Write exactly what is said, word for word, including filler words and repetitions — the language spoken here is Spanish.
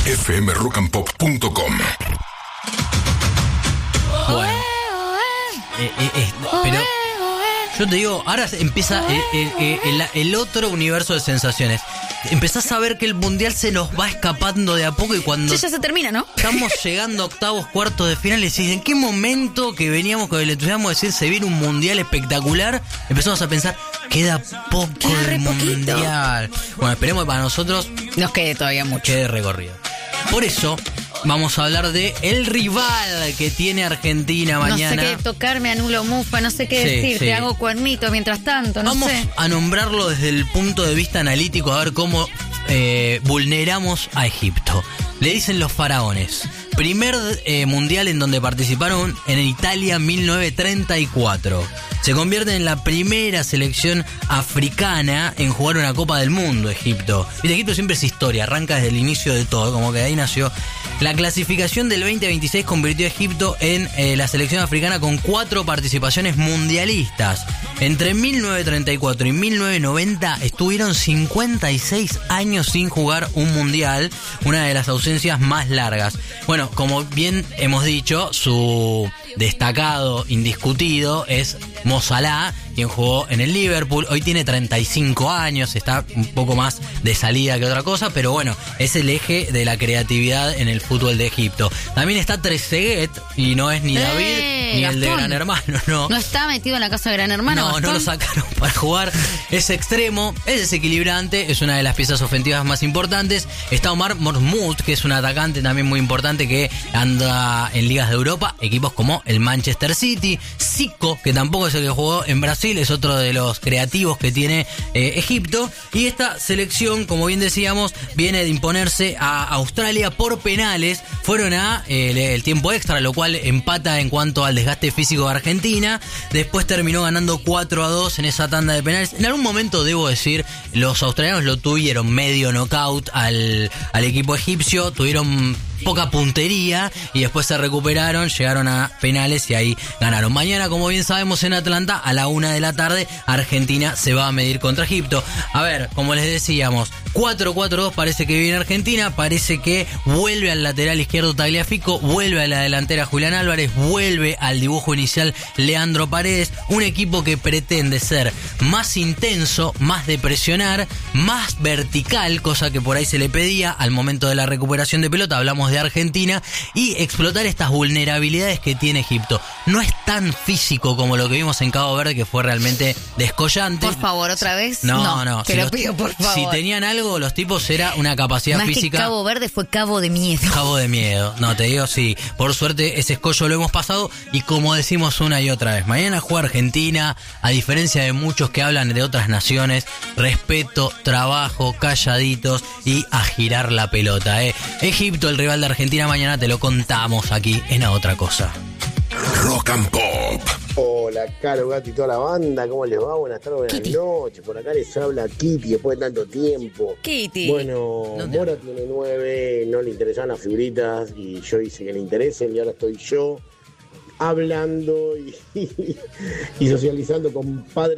F M rock and pop punto com. Bueno. Eh, eh, eh, pero yo te digo, ahora empieza el, el, el, el otro universo de sensaciones. Empezás a ver que el mundial se nos va escapando de a poco y cuando... Sí, ya se termina, ¿no? Estamos llegando a octavos, cuartos de final y decís, ¿en qué momento que veníamos con el entusiasmo de decir se viene un mundial espectacular? Empezamos a pensar, queda poco Queda re el poquito. mundial. Bueno, esperemos que para nosotros Nos quede todavía mucho. quede recorrido. Por eso vamos a hablar de el rival que tiene Argentina mañana. No sé qué tocarme, anulo mufa, no sé qué Sí, decir, sí. te hago cuernito mientras tanto, no Vamos sé. a nombrarlo desde el punto de vista analítico, a ver cómo eh, vulneramos a Egipto. Le dicen los faraones. Primer eh, mundial en donde participaron en Italia mil novecientos treinta y cuatro. Se convierte en la primera selección africana en jugar una Copa del Mundo, Egipto. Y Egipto siempre es historia, arranca desde el inicio de todo, como que ahí nació. La clasificación del veinte veintiséis convirtió a Egipto en eh, la selección africana con cuatro participaciones mundialistas. Entre mil novecientos treinta y cuatro y mil novecientos noventa estuvieron cincuenta y seis años sin jugar un mundial, una de las ausencias más largas. Bueno, como bien hemos dicho, su destacado, indiscutido, es Mo Salah, quien jugó en el Liverpool. Hoy tiene treinta y cinco años, está un poco más de salida que otra cosa, pero bueno, es el eje de la creatividad en el fútbol de Egipto. También está Trezeguet, y no es ni David Eh, ni el de Gastón. Gran Hermano, no. ¿No está metido en la casa de Gran Hermano? No, Gastón? no lo sacaron para jugar. Es extremo, es desequilibrante, es una de las piezas ofensivas más importantes. Está Omar Mormut, que es un atacante también muy importante que anda en ligas de Europa, equipos como el Manchester City. Zico, que tampoco es el que jugó en Brasil, es otro de los creativos que tiene eh, Egipto. Y esta selección, como bien decíamos, viene de imponerse a Australia por penales. Fueron a eh, el tiempo extra, lo cual empata en cuanto al desgaste físico de Argentina. Después terminó ganando cuatro a dos en esa tanda de penales. En algún momento, debo decir, los australianos lo tuvieron medio knockout al, al equipo egipcio. Tuvieron poca puntería y después se recuperaron, llegaron a penales y ahí ganaron. Mañana, como bien sabemos, en Atlanta a la una de la tarde Argentina se va a medir contra Egipto. A ver, como les decíamos, cuatro cuatro dos parece que viene Argentina, parece que vuelve al lateral izquierdo Tagliafico, vuelve a la delantera Julián Álvarez, vuelve al dibujo inicial Leandro Paredes, un equipo que pretende ser más intenso, más de presionar, más vertical, cosa que por ahí se le pedía al momento de la recuperación de pelota. Hablamos de Argentina, y explotar estas vulnerabilidades que tiene Egipto. No es tan físico como lo que vimos en Cabo Verde, que fue realmente descollante. Por favor, otra vez. No, no. Te si lo los- pido, por favor. Si tenían algo, los tipos, era una capacidad Más física. que Cabo Verde fue Cabo de Miedo. Cabo de miedo. No, te digo, sí. Por suerte, ese escollo lo hemos pasado. Y como decimos una y otra vez, mañana juega Argentina. A diferencia de muchos que hablan de otras naciones, respeto, trabajo, calladitos y a girar la pelota, ¿eh? Egipto, el rival de Argentina, mañana te lo contamos aquí en A Otra Cosa. Rock and Pop. Hola, Caro, Gato y toda la banda, ¿cómo les va? Buenas tardes, buenas Kitty. noches. Por acá les habla Kitty después de tanto tiempo. Kitty. Bueno, ¿Dónde Mora tiene nueve, no le interesaban las figuritas y yo hice que le interesen y ahora estoy yo hablando y, y socializando con padres.